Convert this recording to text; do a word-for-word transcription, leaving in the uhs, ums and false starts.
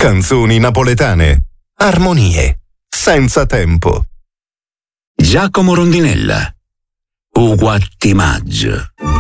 Canzoni napoletane. Armonie. Senza tempo. Giacomo Rondinella. O quattro maggio.